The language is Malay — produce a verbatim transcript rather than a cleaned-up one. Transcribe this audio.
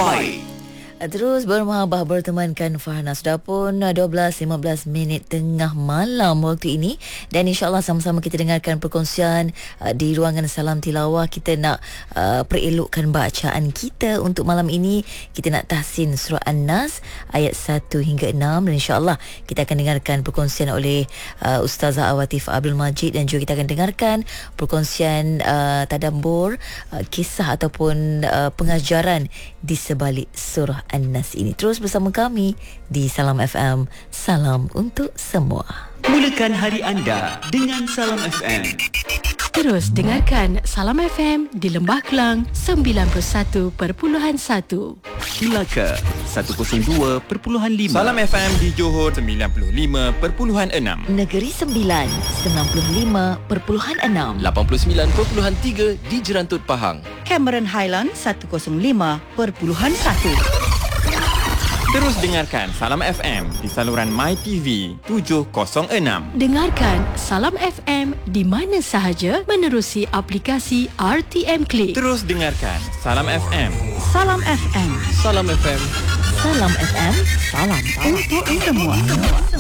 terbaik. Terus bermahabah bertemankan Farhana. Sudah pun dua belas lima belas minit tengah malam waktu ini. Dan insyaAllah sama-sama kita dengarkan perkongsian uh, di ruangan Salam Tilawah. Kita nak uh, perelokkan bacaan kita untuk malam ini. Kita nak tahsin surah An-Nas ayat satu hingga enam. Dan insyaAllah kita akan dengarkan perkongsian oleh uh, Ustazah Awatif Abdul Majid. Dan juga kita akan dengarkan perkongsian uh, tadabbur, uh, kisah ataupun uh, pengajaran di sebalik surah An-Nas ini. Terus bersama kami di Salam F M. Salam untuk semua. Mulakan hari anda dengan Salam F M. Terus dengarkan Salam F M di Lembah Kelang sembilan puluh satu perpuluhan satu, Melaka seratus dua perpuluhan lima, Salam F M di Johor sembilan puluh lima perpuluhan enam, Negeri Sembilan sembilan puluh lima perpuluhan enam, lapan puluh sembilan perpuluhan tiga di Jerantut Pahang, Cameron Highland seratus lima perpuluhan satu. Terus dengarkan Salam F M di saluran MyTV tujuh kosong enam. Dengarkan Salam F M di mana sahaja menerusi aplikasi R T M Click. Terus dengarkan Salam F M. Salam F M. Salam F M. Salam F M. Salam Untuk semua.